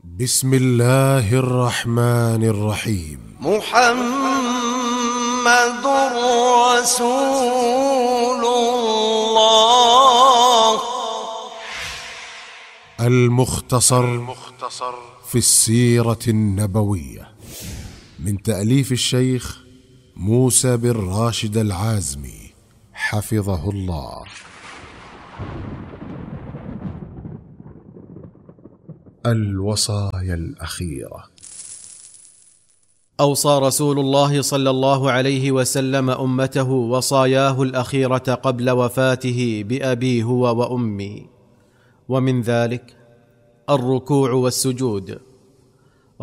بسم الله الرحمن الرحيم. محمد رسول الله. المختصر في السيرة النبوية من تأليف الشيخ موسى بن راشد العازمي حفظه الله. الوصايا الأخيرة. أوصى رسول الله صلى الله عليه وسلم أمته وصاياه الأخيرة قبل وفاته بأبي هو وأمي، ومن ذلك الركوع والسجود